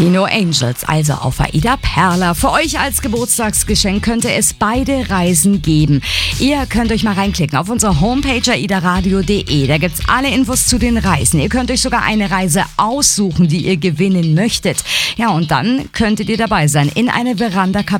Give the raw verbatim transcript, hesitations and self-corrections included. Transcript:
Die No Angels, also auf Aida Perla. Für euch als Geburtstagsgeschenk könnte es beide Reisen geben. Ihr könnt euch mal reinklicken auf unsere Homepage aidaradio punkt de. Da gibt's alle Infos zu den Reisen. Ihr könnt euch sogar eine Reise aussuchen, die ihr gewinnen möchtet. Ja, und dann könntet ihr dabei sein in eine Veranda